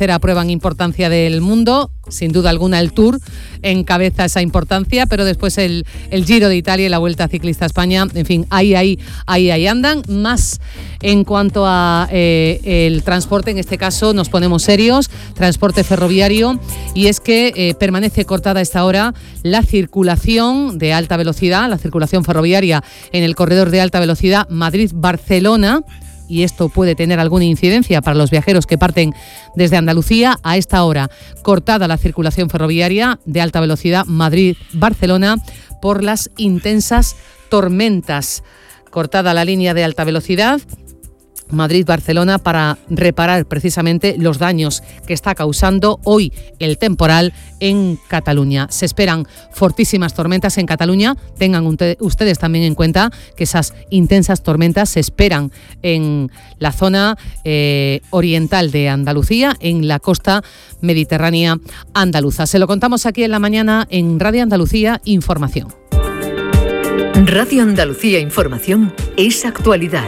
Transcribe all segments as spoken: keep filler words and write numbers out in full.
tercera prueba en importancia del mundo. Sin duda alguna el Tour encabeza esa importancia, pero después el, el Giro de Italia y la Vuelta Ciclista a España, en fin, ahí, ahí, ahí, ahí andan. Más en cuanto a eh, el transporte, en este caso nos ponemos serios, transporte ferroviario, y es que eh, permanece cortada a esta hora la circulación de alta velocidad, la circulación ferroviaria en el corredor de alta velocidad Madrid-Barcelona. Y esto puede tener alguna incidencia para los viajeros que parten desde Andalucía. A esta hora, cortada la circulación ferroviaria de alta velocidad Madrid-Barcelona por las intensas tormentas. Cortada la línea de alta velocidad Madrid-Barcelona para reparar precisamente los daños que está causando hoy el temporal en Cataluña. Se esperan fortísimas tormentas en Cataluña. Tengan ustedes también en cuenta que esas intensas tormentas se esperan en la zona eh, oriental de Andalucía, en la costa mediterránea andaluza. Se lo contamos aquí en la mañana en Radio Andalucía Información. Radio Andalucía Información es actualidad.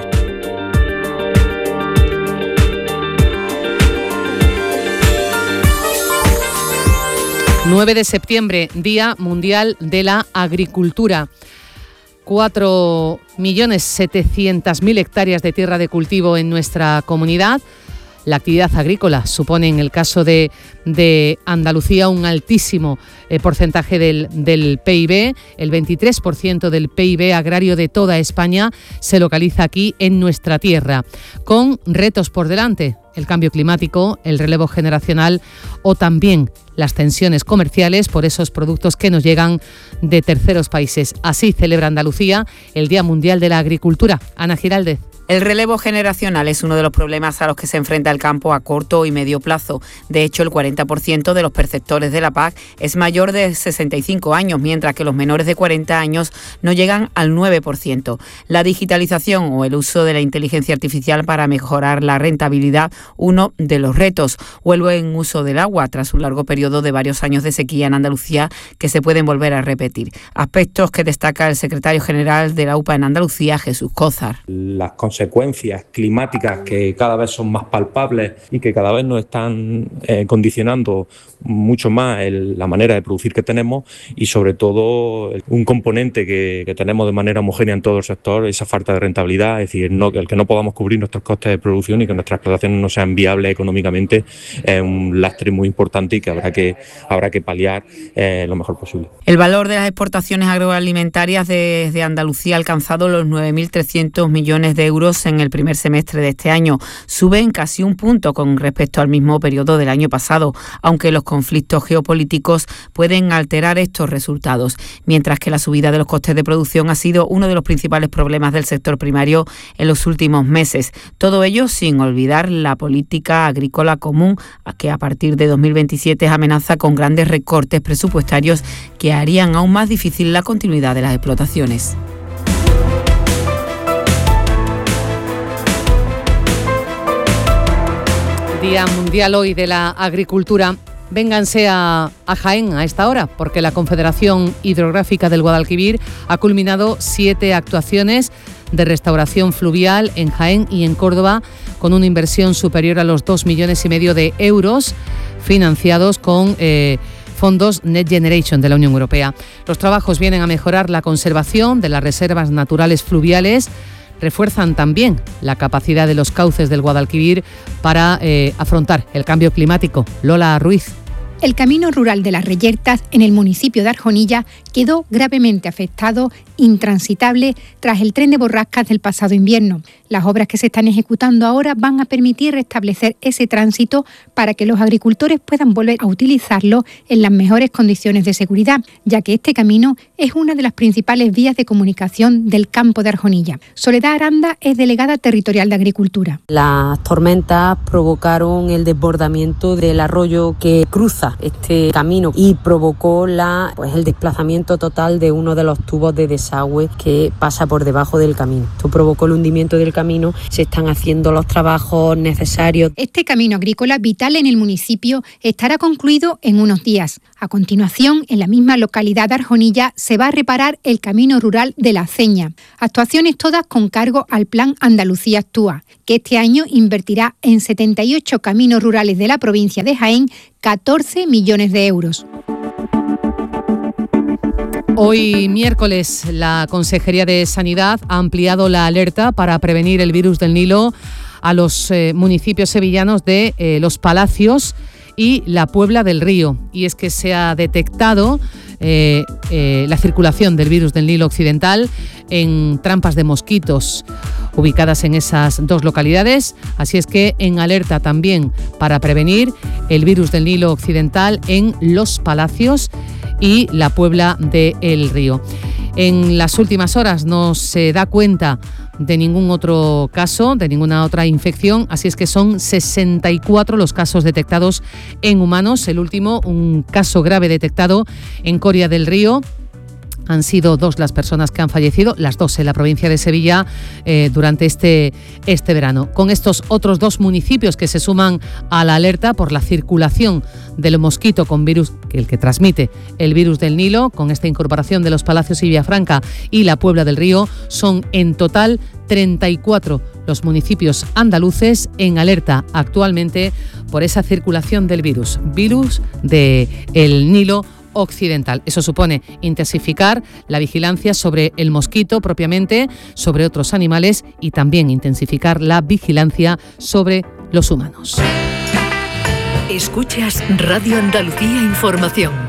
nueve de septiembre, Día Mundial de la Agricultura. cuatro millones setecientas mil hectáreas de tierra de cultivo en nuestra comunidad. La actividad agrícola supone, en el caso de, de Andalucía, un altísimo eh, porcentaje del, del P I B. El veintitrés por ciento del P I B agrario de toda España se localiza aquí en nuestra tierra, con retos por delante: el cambio climático, el relevo generacional o también las tensiones comerciales por esos productos que nos llegan de terceros países. Así celebra Andalucía el Día Mundial de la Agricultura. Ana Giraldez. El relevo generacional es uno de los problemas a los que se enfrenta el campo a corto y medio plazo. De hecho, el cuarenta por ciento de los perceptores de la P A C es mayor de sesenta y cinco años, mientras que los menores de cuarenta años no llegan al nueve por ciento. La digitalización o el uso de la inteligencia artificial para mejorar la rentabilidad, uno de los retos, o el buen uso del agua tras un largo periodo de varios años de sequía en Andalucía que se pueden volver a repetir. Aspectos que destaca el secretario general de la U P A en Andalucía, Jesús Cózar. Las consecuencias climáticas que cada vez son más palpables y que cada vez nos están eh, condicionando mucho más el, la manera de producir que tenemos, y sobre todo un componente que, que tenemos de manera homogénea en todo el sector, esa falta de rentabilidad, es decir, no, el que no podamos cubrir nuestros costes de producción y que nuestras explotaciones no sean viables económicamente, es un lastre muy importante y que habrá que, habrá que paliar eh, lo mejor posible. El valor de las exportaciones agroalimentarias desde Andalucía ha alcanzado los nueve mil trescientos millones de euros en el primer semestre de este año. Suben casi un punto con respecto al mismo periodo del año pasado, aunque los conflictos geopolíticos pueden alterar estos resultados, mientras que la subida de los costes de producción ha sido uno de los principales problemas del sector primario en los últimos meses. Todo ello sin olvidar la política agrícola común, que a partir de dos mil veintisiete amenaza con grandes recortes presupuestarios que harían aún más difícil la continuidad de las explotaciones. Día Mundial hoy de la Agricultura. Vénganse a, a Jaén a esta hora, porque la Confederación Hidrográfica del Guadalquivir ha culminado siete actuaciones de restauración fluvial en Jaén y en Córdoba, con una inversión superior a los dos millones y medio de euros, financiados con eh, fondos Next Generation de la Unión Europea. Los trabajos vienen a mejorar la conservación de las reservas naturales fluviales, refuerzan también la capacidad de los cauces del Guadalquivir para eh, afrontar el cambio climático. Lola Ruiz. El camino rural de las Reyertas, en el municipio de Arjonilla, quedó gravemente afectado, intransitable, tras el tren de borrascas del pasado invierno. Las obras que se están ejecutando ahora van a permitir restablecer ese tránsito para que los agricultores puedan volver a utilizarlo en las mejores condiciones de seguridad, ya que este camino es una de las principales vías de comunicación del campo de Arjonilla. Soledad Aranda es delegada territorial de Agricultura. Las tormentas provocaron el desbordamiento del arroyo que cruza corta este camino y provocó la, pues, el desplazamiento total de uno de los tubos de desagüe que pasa por debajo del camino. Esto provocó el hundimiento del camino. Se están haciendo los trabajos necesarios. Este camino agrícola vital en el municipio estará concluido en unos días. A continuación, en la misma localidad de Arjonilla, se va a reparar el camino rural de La Ceña. Actuaciones todas con cargo al Plan Andalucía Actúa, que este año invertirá en setenta y ocho caminos rurales de la provincia de Jaén catorce millones de euros. Hoy miércoles la Consejería de Sanidad ha ampliado la alerta para prevenir el virus del Nilo a los eh, municipios sevillanos de eh, Los Palacios y la Puebla del Río. Y es que se ha detectado eh, eh, la circulación del virus del Nilo Occidental en trampas de mosquitos ubicadas en esas dos localidades. Así es que en alerta también para prevenir el virus del Nilo Occidental en Los Palacios y la Puebla del Río. En las últimas horas no se da cuenta de ningún otro caso, de ninguna otra infección, así es que son sesenta y cuatro los casos detectados en humanos. El último, un caso grave detectado en Coria del Río. Han sido dos las personas que han fallecido, las dos en la provincia de Sevilla, eh, durante este, este verano. Con estos otros dos municipios que se suman a la alerta por la circulación del mosquito con virus, que el que transmite el virus del Nilo, con esta incorporación de Los Palacios y Villafranca y la Puebla del Río, son en total treinta y cuatro los municipios andaluces en alerta actualmente por esa circulación del virus, virus del Nilo Occidental. Eso supone intensificar la vigilancia sobre el mosquito propiamente, sobre otros animales y también intensificar la vigilancia sobre los humanos. Escuchas Radio Andalucía Información.